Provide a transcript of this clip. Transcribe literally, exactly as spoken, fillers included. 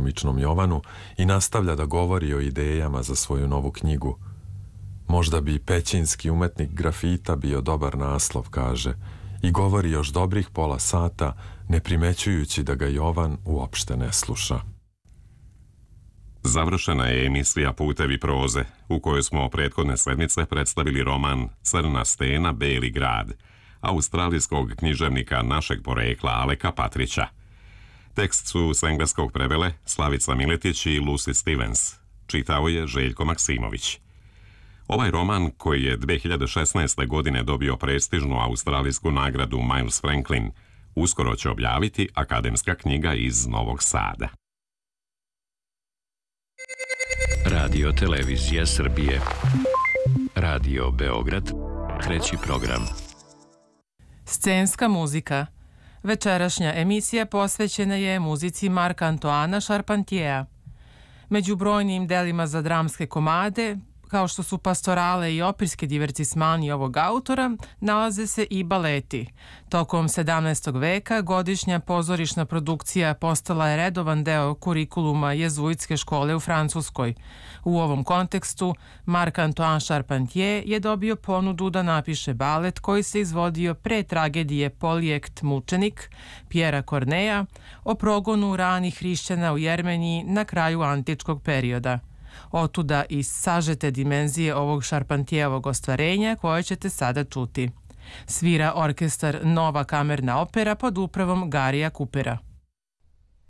nehomičnom Jovanu i nastavlja da govori o idejama za svoju novu knjigu. Možda bi pećinski umetnik grafita bio dobar naslov, kaže, i govori još dobrih pola sata, ne primećujući da ga Jovan uopšte ne sluša. Završena je emisija Putevi proze, u kojoj smo prethodne sedmice predstavili roman Crna stena, beli grad, australijskog književnika našeg porekla Aleka Patrića. Tekst su s engleskog prevele Slavica Miletić i Lucy Stevens. Čitao je Željko Maksimović. Ovaj roman, koji je dve hiljade šesnaeste. godine dobio prestižnu australijsku nagradu Miles Franklin, uskoro će objaviti Akademska knjiga iz Novog Sada. Radio Televizija Srbije. Radio Beograd. Treći program. Scenska muzika. Večerašnja emisija posvećena je muzici Marka Antoana Charpentierea. Među brojnim delima za dramske komade, kao što su pastorale i operske divertismani ovog autora, nalaze se i baleti. Tokom sedamnaestog veka godišnja pozorišna produkcija postala je redovan deo kurikuluma jezuitske škole u Francuskoj. U ovom kontekstu, Marc Antoine Charpentier je dobio ponudu da napiše balet koji se izvodio pre tragedije Polijekt mučenik Pjera Korneja o progonu ranih hrišćana u Jermeniji na kraju antičkog perioda. Otuda i sažete dimenzije ovog Charpentierovog ostvarenja koje ćete sada čuti. Svira orkestar Nova kamerna opera pod upravom Garija Kupera.